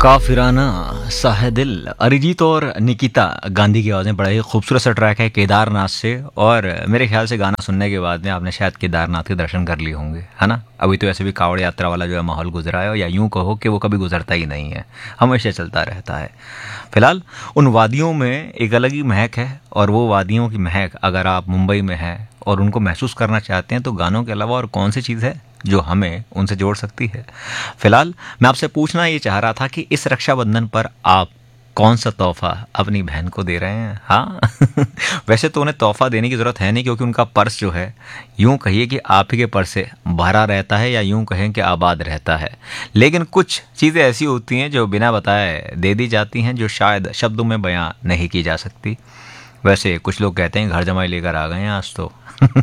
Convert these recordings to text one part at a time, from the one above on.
काफिराना साहेदिल अरिजीत और निकिता गांधी की आवाज़ में बड़ा ही खूबसूरत सा ट्रैक है केदारनाथ से। और मेरे ख्याल से गाना सुनने के बाद में आपने शायद केदारनाथ के दर्शन कर लिए होंगे, है ना। अभी तो ऐसे भी कावड़ यात्रा वाला जो है माहौल गुजरा है, या यूं कहो कि वो कभी गुजरता ही नहीं है, हमेशा चलता रहता है। फिलहाल उन वादियों में एक अलग ही महक है, और वो वादियों की महक अगर आप मुंबई में हैं और उनको महसूस करना चाहते हैं तो गानों के अलावा और कौन सी चीज़ है जो हमें उनसे जोड़ सकती है। फिलहाल मैं आपसे पूछना ये चाह रहा था कि इस रक्षाबंधन पर आप कौन सा तोहफा अपनी बहन को दे रहे हैं। हाँ वैसे तो उन्हें तोहफा देने की ज़रूरत है नहीं, क्योंकि उनका पर्स जो है यूं कहिए कि आप ही के पर्स से भरा रहता है, या यूं कहें कि आबाद रहता है। लेकिन कुछ चीज़ें ऐसी होती हैं जो बिना बताए दे दी जाती हैं, जो शायद शब्दों में बयां नहीं की जा सकती। वैसे कुछ लोग कहते हैं घर जमाई लेकर आ गए हैं आज तो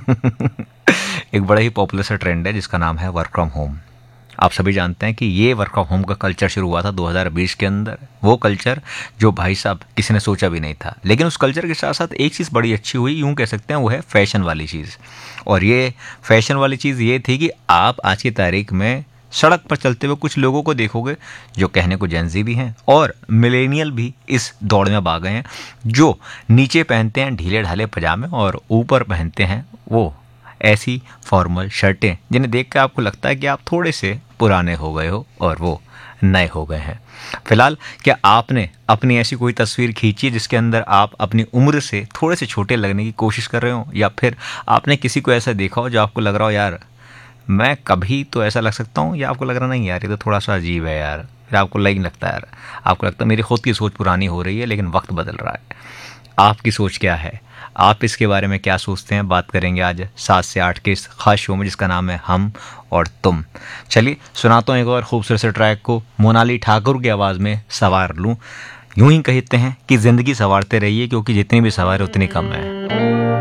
एक बड़ा ही पॉपुलर सा ट्रेंड है जिसका नाम है वर्क फ्रॉम होम। आप सभी जानते हैं कि ये वर्क फ्रॉम होम का कल्चर शुरू हुआ था 2020 के अंदर। वो कल्चर जो भाई साहब किसी ने सोचा भी नहीं था। लेकिन उस कल्चर के साथ साथ एक चीज़ बड़ी अच्छी हुई, यूं कह सकते हैं, वो है फैशन वाली चीज़। और ये फैशन वाली चीज़ ये थी कि आप आज की तारीख में सड़क पर चलते हुए कुछ लोगों को देखोगे जो कहने को जेनजी भी हैं और मिलेनियल भी इस दौड़ में भाग गए हैं, जो नीचे पहनते हैं ढीले ढाले पजामे और ऊपर पहनते हैं वो ऐसी फॉर्मल शर्टें जिन्हें देख कर आपको लगता है कि आप थोड़े से पुराने हो गए हो और वो नए हो गए हैं। फिलहाल क्या आपने अपनी ऐसी कोई तस्वीर खींची है जिसके अंदर आप अपनी उम्र से थोड़े से छोटे लगने की कोशिश कर रहे हो, या फिर आपने किसी को ऐसा देखा हो जो आपको लग रहा हो यार मैं कभी तो ऐसा लग सकता हूँ, या आपको लग रहा नहीं यार ये तो थोड़ा सा अजीब है यार, फिर आपको नहीं लगता यार, आपको लगता है मेरी खुद की सोच पुरानी हो रही है लेकिन वक्त बदल रहा है। आपकी सोच क्या है, आप इसके बारे में क्या सोचते हैं, बात करेंगे आज 7 से 8 के इस खास शो में जिसका नाम है हम और तुम। चलिए सुनाता हूँ एक और खूबसूरत से ट्रैक को मोनाली ठाकुर की आवाज़ में सवार लूँ। यूं ही कहते हैं कि ज़िंदगी संवारते रहिए, क्योंकि जितनी भी सवार उतनी कम है।